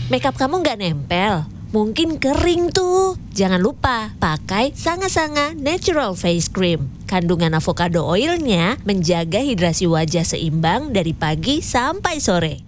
makeup kamu nggak nempel? Mungkin kering tuh. Jangan lupa pakai Sanga-Sanga Natural Face Cream. Kandungan avocado oilnya menjaga hidrasi wajah seimbang dari pagi sampai sore.